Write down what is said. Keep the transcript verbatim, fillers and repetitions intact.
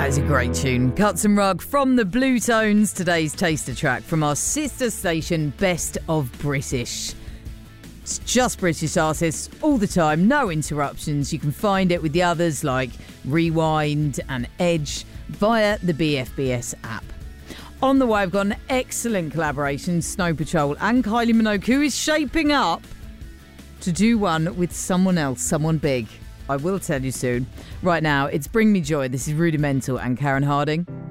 That is a great tune. Cuts and Rug from the Blue Tones. Today's taster track from our sister station, Best of British. It's just British artists all the time, no interruptions. You can find it with the others like Rewind and Edge via the B F B S app. On the way, I've got an excellent collaboration, Snow Patrol and Kylie Minogue, who is shaping up to do one with someone else, someone big. I will tell you soon. Right now, it's Bring Me Joy. This is Rudimental and Karen Harding.